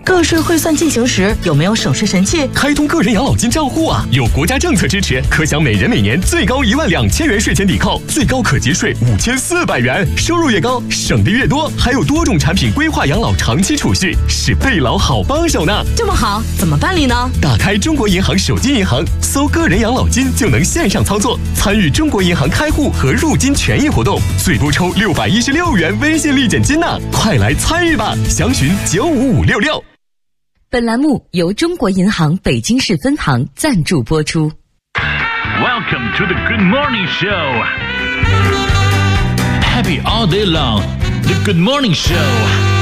个税汇算进行时有没有省税神器？ 开通个人养老金账户啊，有国家政策支持，可享每人每年最高12000元税前抵扣，最高可节税5400元。收入越高，省的越多，还有多种产品规划养老长期储蓄，是倍老好帮手呢。 这么好，怎么办理呢？ 打开中国银行手机银行，搜个人养老金就能线上操作，参与中国银行开户和入金权益活动，最多抽616元微信立减金呢！快来参与吧，详询95566。 本栏目由中国银行北京市分行赞助播出。 Welcome to the Good Morning Show. Happy all day long. The Good Morning Show.